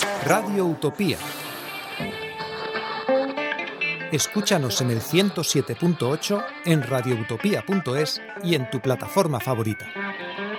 Radio Utopía. Escúchanos en el 107.8, en radioutopía.es y en tu plataforma favorita.